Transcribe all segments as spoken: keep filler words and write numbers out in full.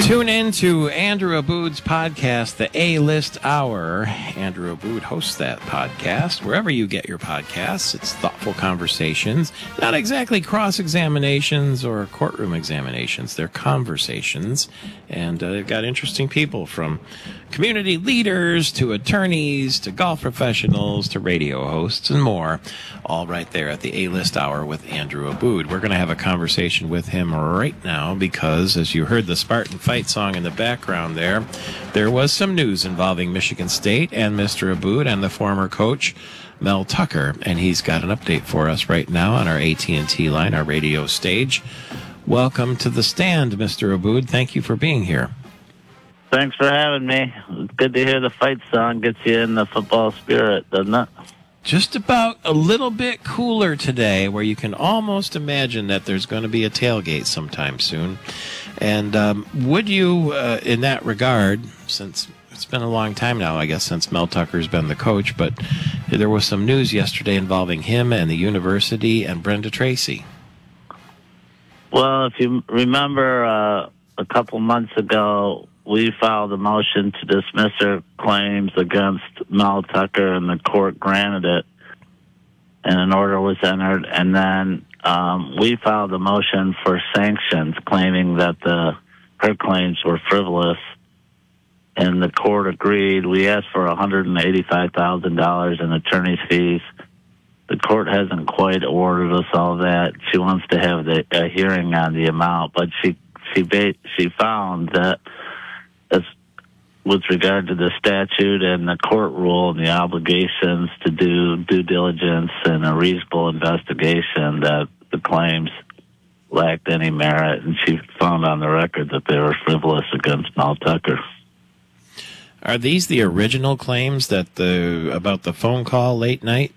Tune in to Andrew Aboud's podcast, The A-List Hour. Andrew Aboud hosts that podcast wherever you get your podcasts. It's thoughtful conversations, not exactly cross-examinations or courtroom examinations. They're conversations, and uh, they've got interesting people from community leaders to attorneys to golf professionals to radio hosts and more, all right there at the A-List Hour with Andrew Aboud. We're going to have a conversation with him right now because, as you heard the Spartan Fight song in the background there, there was some news involving Michigan State and Mister Aboud and the former coach, Mel Tucker, and he's got an update for us right now on our A T and T line, our radio stage. Welcome to the stand, Mister Aboud. Thank you for being here. Thanks for having me. It's good to hear the fight song. Gets you in the football spirit, doesn't it? Just about a little bit cooler today, where you can almost imagine that there's going to be a tailgate sometime soon. And um, would you, uh, in that regard, since it's been a long time now, I guess, since Mel Tucker's been the coach, but there was some news yesterday involving him and the university and Brenda Tracy. Well, if you remember, uh, a couple months ago, we filed a motion to dismiss her claims against Mel Tucker, and the court granted it, and an order was entered. And then um, we filed a motion for sanctions, claiming that the her claims were frivolous, and the court agreed. We asked for one hundred eighty-five thousand dollars in attorney's fees. The court hasn't quite awarded us all that. She wants to have the, a hearing on the amount, but she she ba- she found that, as with regard to the statute and the court rule and the obligations to do due diligence and a reasonable investigation, that the claims lacked any merit, and she found on the record that they were frivolous against Mel Tucker. Are these the original claims that the about the phone call late night?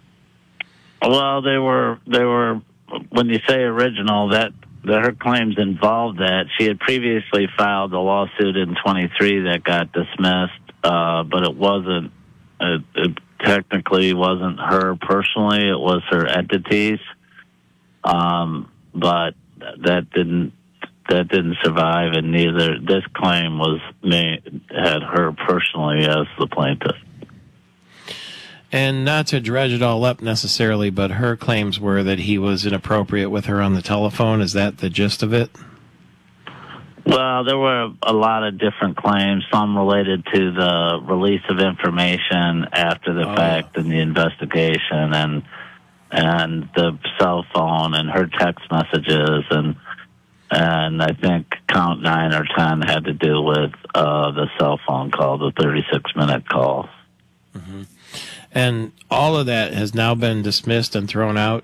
Well, they were they were when you say original, that that her claims involved that. She had previously filed a lawsuit in twenty-three that got dismissed, uh, but it wasn't, it, it technically wasn't her personally, it was her entities. Um, but that didn't, that didn't survive, and neither, this claim was made, had her personally as the plaintiff. And not to dredge it all up necessarily, but her claims were that he was inappropriate with her on the telephone. Is that the gist of it? Well, there were a lot of different claims, some related to the release of information after the oh. fact and the investigation, and and the cell phone and her text messages, and and I think count nine or ten had to do with uh, the cell phone call, the thirty-six minute call. Mm-hmm. And all of that has now been dismissed and thrown out?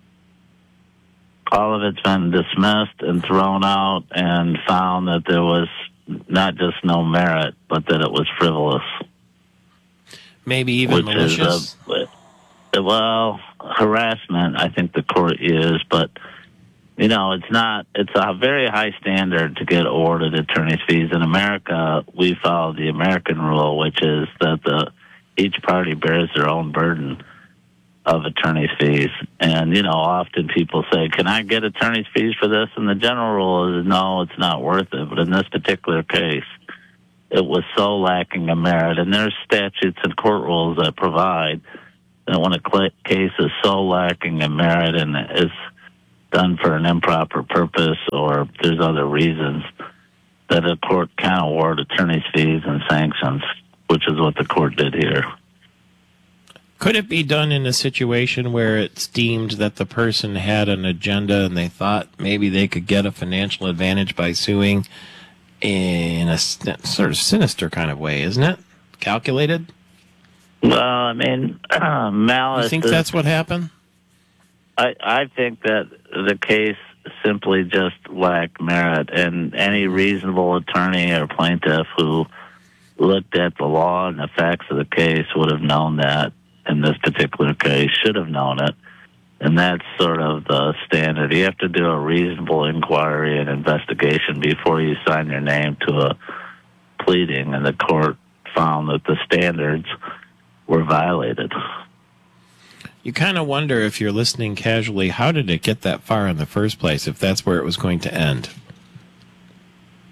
All of it's been dismissed and thrown out, and found that there was not just no merit, but that it was frivolous. Maybe even which malicious? Is a, well, harassment, I think the court used, but, you know, it's not, it's a very high standard to get awarded attorney's fees. In America, we follow the American rule, which is that the each party bears their own burden of attorney's fees. And, you know, often people say, can I get attorney's fees for this? And the general rule is, no, it's not worth it. But in this particular case, it was so lacking in merit. And there's statutes and court rules that provide that when a case is so lacking in merit and is done for an improper purpose, or if there's other reasons, that a court can award attorney's fees and sanctions, which is what the court did here. Could it be done in a situation where it's deemed that the person had an agenda and they thought maybe they could get a financial advantage by suing in a sort of sinister kind of way, isn't it? Calculated? Well, I mean, uh, malice... You think is, that's what happened? I, I think that the case simply just lacked merit, and any reasonable attorney or plaintiff who looked at the law and the facts of the case would have known that. In this particular case, should have known it. And that's sort of the standard. You have to do a reasonable inquiry and investigation before you sign your name to a pleading, and the court found that the standards were violated. You kind of wonder, if you're listening casually, how did it get that far in the first place, if that's where it was going to end? Well,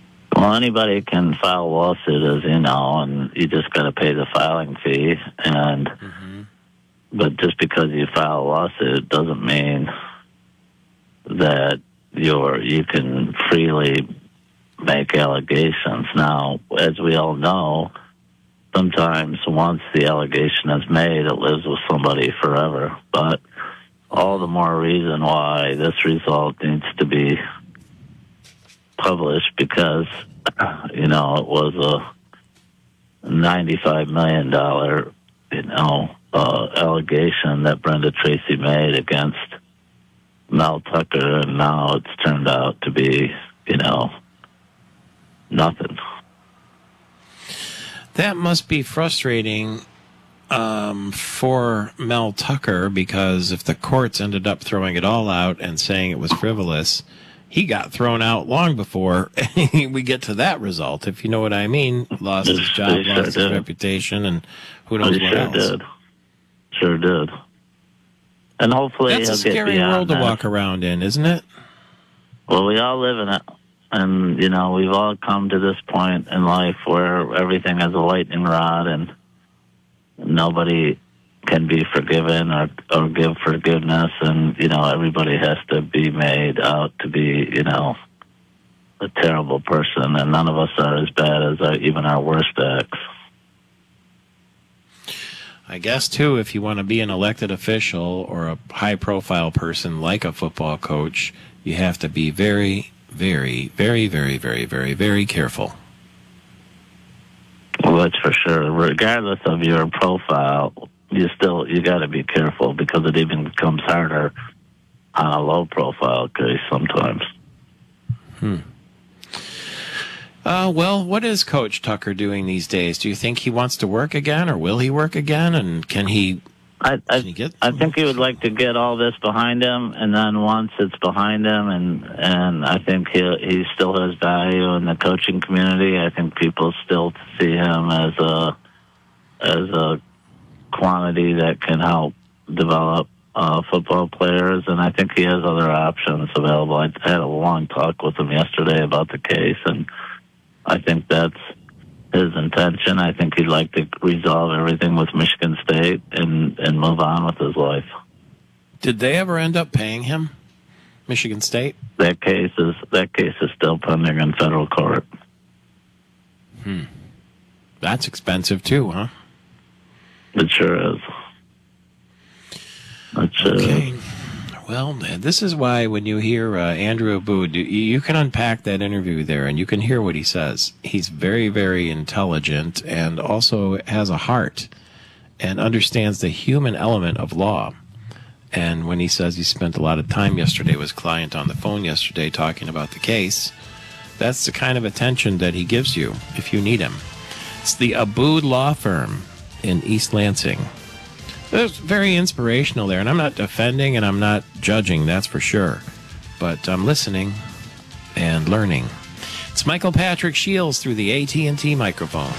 Well, anybody can file a lawsuit, as you know, and you just got to pay the filing fee. And mm-hmm. But just because you file a lawsuit doesn't mean that you're you can freely make allegations. Now, as we all know, sometimes once the allegation is made, it lives with somebody forever. But all the more reason why this result needs to be published, because, you know, it was a ninety-five million dollars, you know, uh, allegation that Brenda Tracy made against Mel Tucker, and now it's turned out to be, you know, nothing. That must be frustrating um, for Mel Tucker, because if the courts ended up throwing it all out and saying it was frivolous, he got thrown out long before we get to that result, if you know what I mean. Lost his job, sure lost did. his reputation, and who knows he what sure else. Did. Sure did. And hopefully That's he'll a scary get world to that. walk around in, isn't it? Well, we all live in it. And, you know, we've all come to this point in life where everything is a lightning rod and nobody can be forgiven or, or give forgiveness. And, you know, everybody has to be made out to be, you know, a terrible person. And none of us are as bad as our, even our worst acts. I guess, too, if you want to be an elected official or a high-profile person like a football coach, you have to be very, very, very, very, very, very, very careful. Well, that's for sure. Regardless of your profile, you still you got to be careful, because it even becomes harder on a low-profile case sometimes. Hmm. Uh, well, what is Coach Tucker doing these days? Do you think he wants to work again, or will he work again? And can he? I I, can he get I think he would like to get all this behind him, and then once it's behind him, and and I think he he still has value in the coaching community. I think people still see him as a as a quantity that can help develop uh, football players, and I think he has other options available. I had a long talk with him yesterday about the case, and I think that's his intention. I think he'd like to resolve everything with Michigan State and, and move on with his life. Did they ever end up paying him, Michigan State? That case is that case is still pending in federal court. Hmm. That's expensive too, huh? It sure is. It sure okay. is. Well, this is why when you hear uh, Andrew Aboud, you, you can unpack that interview there and you can hear what he says. He's very, very intelligent and also has a heart and understands the human element of law. And when he says he spent a lot of time yesterday with his client on the phone yesterday talking about the case, that's the kind of attention that he gives you if you need him. It's the Aboud Law Firm in East Lansing. It's very inspirational there, and I'm not defending and I'm not judging, that's for sure. But I'm listening and learning. It's Michael Patrick Shields through the A T and T microphones.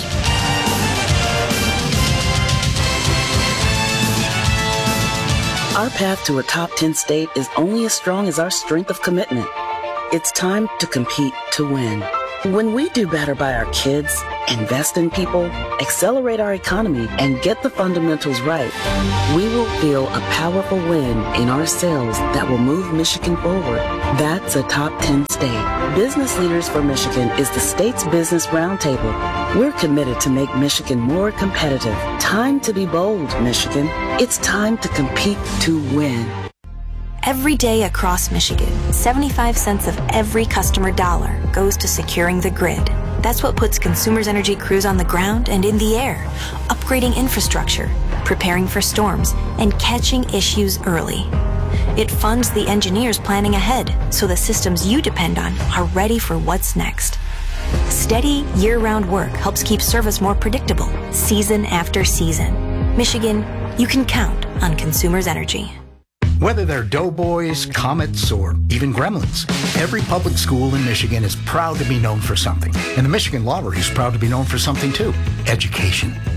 Our path to a top ten state is only as strong as our strength of commitment. It's time to compete to win. When we do better by our kids, invest in people, accelerate our economy, and get the fundamentals right, we will feel a powerful win in our sales that will move Michigan forward. That's a top ten state. Business Leaders for Michigan is the state's business roundtable. We're committed to make Michigan more competitive. Time to be bold, Michigan. It's time to compete to win. Every day across Michigan, seventy-five cents of every customer dollar goes to securing the grid. That's what puts Consumers Energy crews on the ground and in the air, upgrading infrastructure, preparing for storms, and catching issues early. It funds the engineers planning ahead so the systems you depend on are ready for what's next. Steady, year-round work helps keep service more predictable, season after season. Michigan, you can count on Consumers Energy. Whether they're doughboys, comets, or even gremlins, every public school in Michigan is proud to be known for something. And the Michigan Lottery is proud to be known for something too: education.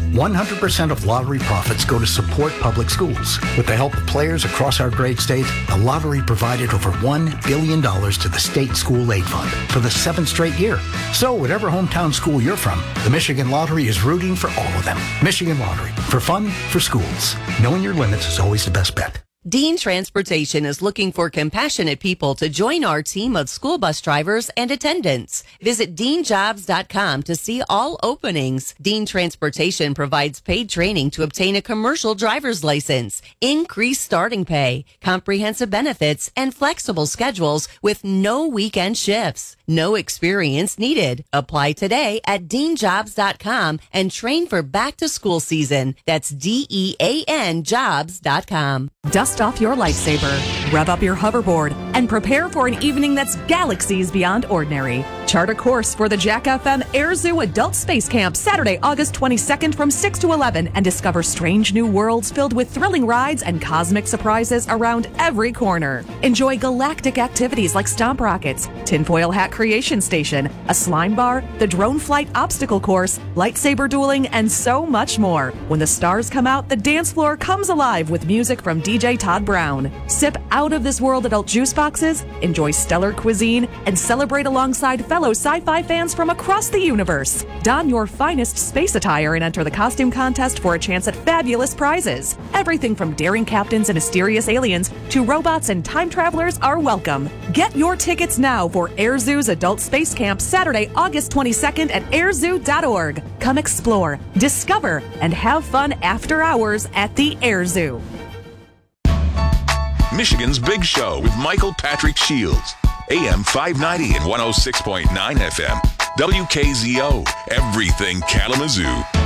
one hundred percent of lottery profits go to support public schools. With the help of players across our great state, the lottery provided over one billion dollars to the state school aid fund for the seventh straight year. So whatever hometown school you're from, the Michigan Lottery is rooting for all of them. Michigan Lottery, for fun, for schools. Knowing your limits is always the best bet. Dean Transportation is looking for compassionate people to join our team of school bus drivers and attendants. Visit dean jobs dot com to see all openings. Dean Transportation provides paid training to obtain a commercial driver's license, increased starting pay, comprehensive benefits, and flexible schedules with no weekend shifts. No experience needed. Apply today at dean jobs dot com and train for back to school season. That's D E A N jobs dot com. Dust off your lightsaber, rev up your hoverboard, and prepare for an evening that's galaxies beyond ordinary. Chart a course for the Jack F M Air Zoo Adult Space Camp Saturday, August twenty-second from six to eleven and discover strange new worlds filled with thrilling rides and cosmic surprises around every corner. Enjoy galactic activities like stomp rockets, tinfoil hat creation station, a slime bar, the drone flight obstacle course, lightsaber dueling, and so much more. When the stars come out, the dance floor comes alive with music from D J Todd Brown. Sip out of this world adult juice boxes, enjoy stellar cuisine, and celebrate alongside fellow sci-fi fans from across the universe. Don your finest space attire and enter the costume contest for a chance at fabulous prizes. Everything from daring captains and mysterious aliens to robots and time travelers are welcome. Get your tickets now for Air Zoo's Adult Space Camp Saturday, August twenty-second at air zoo dot org. Come explore, discover, and have fun after hours at the Air Zoo. Michigan's Big Show with Michael Patrick Shields. A M five ninety and one oh six point nine F M. W K Z O. Everything Kalamazoo.